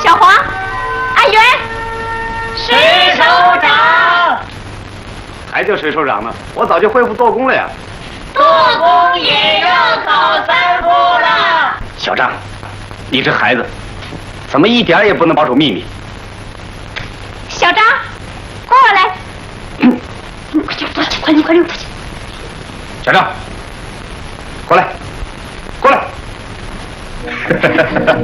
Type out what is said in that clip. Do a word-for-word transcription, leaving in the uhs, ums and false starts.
小黄，阿元， 水手长， 还叫水手长呢？我早就恢复做工了呀。 做工也要考三副了。 小张，你这孩子，怎么一点也不能保守秘密？ 小张，过来。嗯，快点，快点，快点，快点！ 小张，过来，过来。